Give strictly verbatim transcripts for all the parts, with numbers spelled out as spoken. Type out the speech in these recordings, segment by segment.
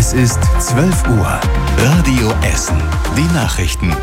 Es ist zwölf Uhr. Radio Essen. Die Nachrichten.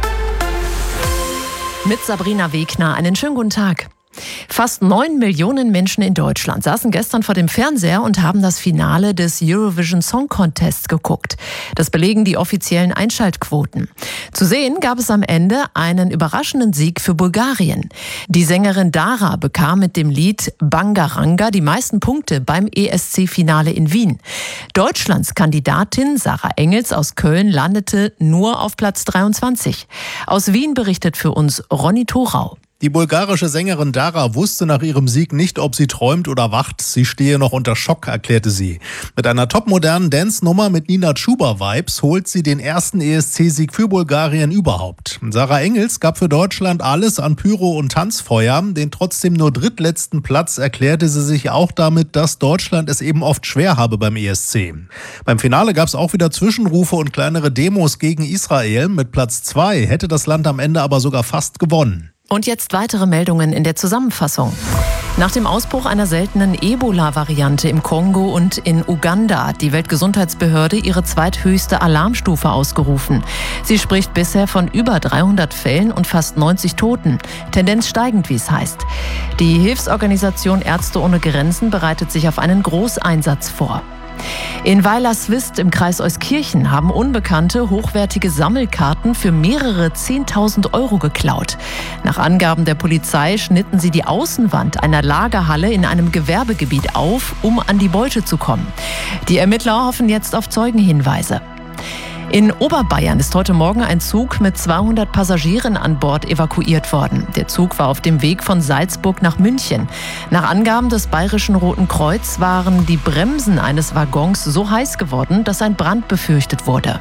Mit Sabrina Wegner. Einen schönen guten Tag. Fast neun Millionen Menschen in Deutschland saßen gestern vor dem Fernseher und haben das Finale des Eurovision Song Contest geguckt. Das belegen die offiziellen Einschaltquoten. Zu sehen gab es am Ende einen überraschenden Sieg für Bulgarien. Die Sängerin Dara bekam mit dem Lied Bangaranga die meisten Punkte beim E S C-Finale in Wien. Deutschlands Kandidatin Sarah Engels aus Köln landete nur auf Platz dreiundzwanzig. Aus Wien berichtet für uns Ronny Thorau. Die bulgarische Sängerin Dara wusste nach ihrem Sieg nicht, ob sie träumt oder wacht. Sie stehe noch unter Schock, erklärte sie. Mit einer topmodernen Dance-Nummer mit Nina Chuba-Vibes holt sie den ersten E S C-Sieg für Bulgarien überhaupt. Sarah Engels gab für Deutschland alles an Pyro und Tanzfeuer. Den trotzdem nur drittletzten Platz erklärte sie sich auch damit, dass Deutschland es eben oft schwer habe beim E S C. Beim Finale gab es auch wieder Zwischenrufe und kleinere Demos gegen Israel. Mit Platz zwei hätte das Land am Ende aber sogar fast gewonnen. Und jetzt weitere Meldungen in der Zusammenfassung. Nach dem Ausbruch einer seltenen Ebola-Variante im Kongo und in Uganda hat die Weltgesundheitsbehörde ihre zweithöchste Alarmstufe ausgerufen. Sie spricht bisher von über dreihundert Fällen und fast neunzig Toten. Tendenz steigend, wie es heißt. Die Hilfsorganisation Ärzte ohne Grenzen bereitet sich auf einen Großeinsatz vor. In Weilerswist im Kreis Euskirchen haben Unbekannte hochwertige Sammelkarten für mehrere zehntausend Euro geklaut. Nach Angaben der Polizei schnitten sie die Außenwand einer Lagerhalle in einem Gewerbegebiet auf, um an die Beute zu kommen. Die Ermittler hoffen jetzt auf Zeugenhinweise. In Oberbayern ist heute Morgen ein Zug mit zweihundert Passagieren an Bord evakuiert worden. Der Zug war auf dem Weg von Salzburg nach München. Nach Angaben des Bayerischen Roten Kreuz waren die Bremsen eines Waggons so heiß geworden, dass ein Brand befürchtet wurde.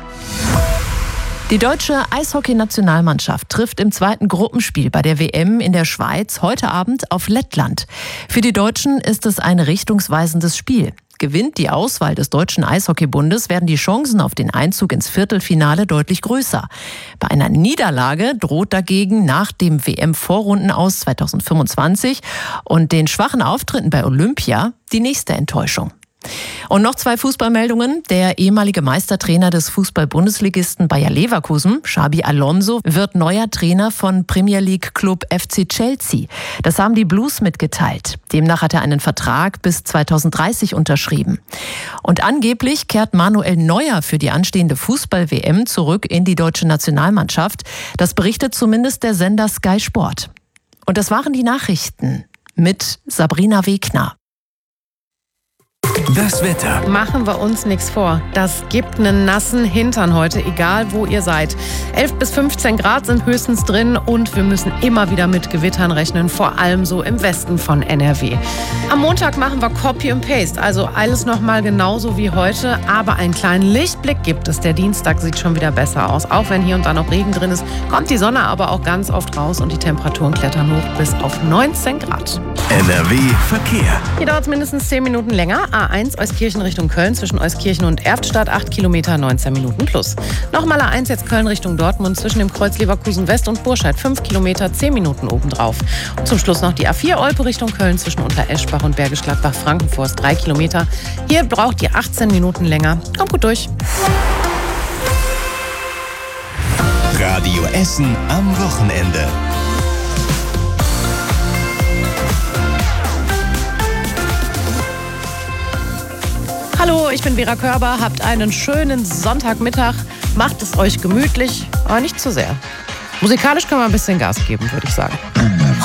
Die deutsche Eishockey-Nationalmannschaft trifft im zweiten Gruppenspiel bei der W M in der Schweiz heute Abend auf Lettland. Für die Deutschen ist es ein richtungsweisendes Spiel. Gewinnt die Auswahl des Deutschen Eishockeybundes, werden die Chancen auf den Einzug ins Viertelfinale deutlich größer. Bei einer Niederlage droht dagegen nach dem W M-Vorrundenaus zweitausendfünfundzwanzig und den schwachen Auftritten bei Olympia die nächste Enttäuschung. Und noch zwei Fußballmeldungen. Der ehemalige Meistertrainer des Fußball-Bundesligisten Bayer Leverkusen, Xabi Alonso, wird neuer Trainer von Premier League-Klub F C Chelsea. Das haben die Blues mitgeteilt. Demnach hat er einen Vertrag bis zweitausenddreißig unterschrieben. Und angeblich kehrt Manuel Neuer für die anstehende Fußball-W M zurück in die deutsche Nationalmannschaft. Das berichtet zumindest der Sender Sky Sport. Und das waren die Nachrichten mit Sabrina Wegner. Das Wetter. Machen wir uns nichts vor. Das gibt einen nassen Hintern heute, egal wo ihr seid. elf bis fünfzehn Grad sind höchstens drin und wir müssen immer wieder mit Gewittern rechnen, vor allem so im Westen von N R W. Am Montag machen wir Copy and Paste, also alles nochmal genauso wie heute, aber einen kleinen Lichtblick gibt es. Der Dienstag sieht schon wieder besser aus. Auch wenn hier und da noch Regen drin ist, kommt die Sonne aber auch ganz oft raus und die Temperaturen klettern hoch bis auf neunzehn Grad. N R W Verkehr. Hier dauert es mindestens zehn Minuten länger. A eins Euskirchen Richtung Köln zwischen Euskirchen und Erftstadt, acht Kilometer, neunzehn Minuten plus. Nochmal A eins jetzt Köln Richtung Dortmund zwischen dem Kreuz Leverkusen West und Burscheid, fünf Kilometer, zehn Minuten obendrauf. Und zum Schluss noch die A vier Olpe Richtung Köln zwischen Untereschbach und Bergisch Gladbach-Frankenforst, drei Kilometer. Hier braucht ihr achtzehn Minuten länger. Kommt gut durch. Radio Essen am Wochenende. Hallo, ich bin Vera Körber. Habt einen schönen Sonntagmittag. Macht es euch gemütlich, aber nicht zu sehr. Musikalisch können wir ein bisschen Gas geben, würde ich sagen.